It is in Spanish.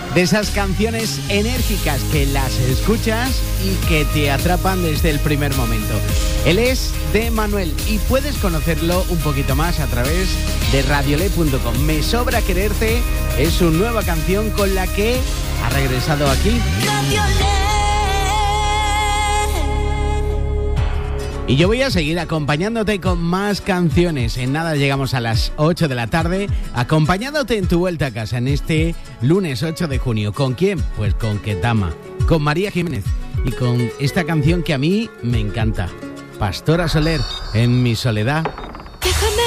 De esas canciones enérgicas que las escuchas y que te atrapan desde el primer momento. Él es de Manuel y puedes conocerlo un poquito más a través de radiole.com. Me sobra quererte es su nueva canción con la que ha regresado aquí. Y yo voy a seguir acompañándote con más canciones. En nada llegamos a las 8 de la tarde, acompañándote en tu vuelta a casa en este lunes 8 de junio. ¿Con quién? Pues con Ketama, con María Jiménez y con esta canción que a mí me encanta. Pastora Soler, En mi soledad.